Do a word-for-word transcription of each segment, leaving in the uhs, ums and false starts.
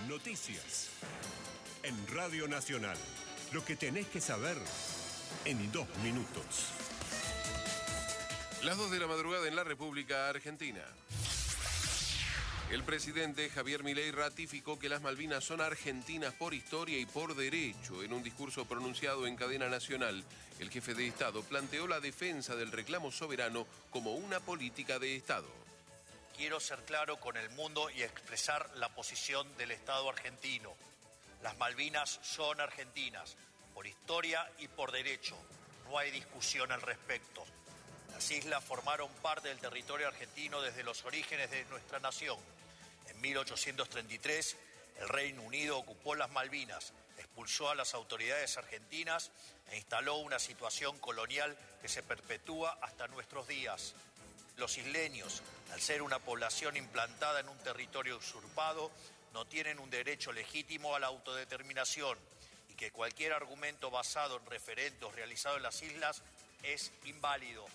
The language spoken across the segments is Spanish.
Noticias. En Radio Nacional. Lo que tenés que saber en dos minutos. Las dos de la madrugada en la República Argentina. El presidente Javier Milei ratificó que las Malvinas son argentinas por historia y por derecho. En un discurso pronunciado en cadena nacional, el jefe de Estado planteó la defensa del reclamo soberano como una política de Estado. Quiero ser claro con el mundo y expresar la posición del Estado argentino. Las Malvinas son argentinas, por historia y por derecho. No hay discusión al respecto. Las islas formaron parte del territorio argentino desde los orígenes de nuestra nación. En mil ochocientos treinta y tres, el Reino Unido ocupó las Malvinas, expulsó a las autoridades argentinas e instaló una situación colonial que se perpetúa hasta nuestros días. Los isleños, al ser una población implantada en un territorio usurpado, no tienen un derecho legítimo a la autodeterminación y que cualquier argumento basado en referendos realizados en las islas es inválido.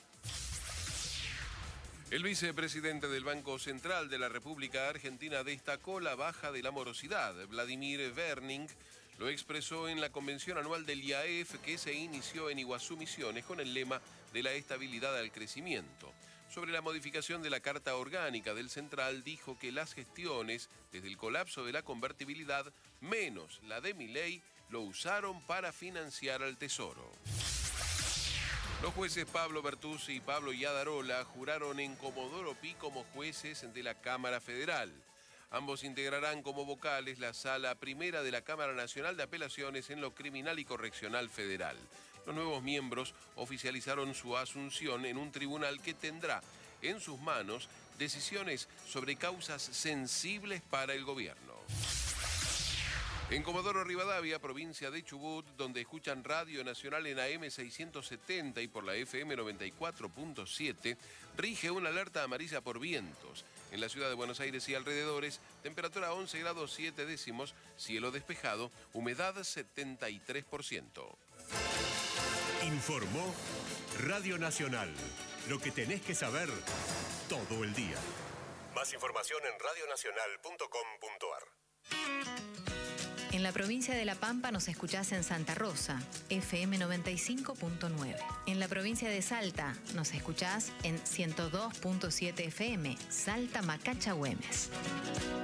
El vicepresidente del Banco Central de la República Argentina destacó la baja de la morosidad. Vladimir Werning lo expresó en la convención anual del I A E F que se inició en Iguazú Misiones con el lema de la estabilidad al crecimiento. Sobre la modificación de la Carta Orgánica del Central, dijo que las gestiones desde el colapso de la convertibilidad, menos la de Milei, lo usaron para financiar al Tesoro. Los jueces Pablo Bertuzzi y Pablo Yadarola juraron en Comodoro Pi como jueces de la Cámara Federal. Ambos integrarán como vocales la Sala Primera de la Cámara Nacional de Apelaciones en lo Criminal y Correccional Federal. Los nuevos miembros oficializaron su asunción en un tribunal que tendrá en sus manos decisiones sobre causas sensibles para el gobierno. En Comodoro Rivadavia, provincia de Chubut, donde escuchan Radio Nacional en A M seiscientos setenta y por la F M noventa y cuatro punto siete, rige una alerta amarilla por vientos. En la ciudad de Buenos Aires y alrededores, temperatura once grados siete décimos, cielo despejado, humedad setenta y tres por ciento. Informó Radio Nacional. Lo que tenés que saber todo el día. Más información en radio nacional punto com punto a r. En la provincia de La Pampa nos escuchás en Santa Rosa, F M noventa y cinco punto nueve. En la provincia de Salta nos escuchás en ciento dos punto siete F M, Salta Macacha Güemes.